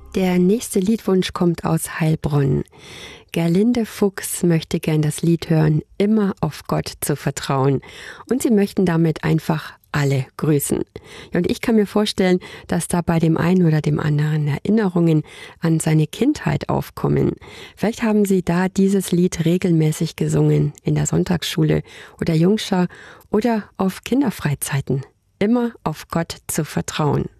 Der nächste Liedwunsch kommt aus Heilbronn. Gerlinde Fuchs möchte gern das Lied hören, immer auf Gott zu vertrauen. Und sie möchten damit einfach alle grüßen. Ja, und ich kann mir vorstellen, dass da bei dem einen oder dem anderen Erinnerungen an seine Kindheit aufkommen. Vielleicht haben Sie da dieses Lied regelmäßig gesungen in der Sonntagsschule oder Jungschar oder auf Kinderfreizeiten. Immer auf Gott zu vertrauen.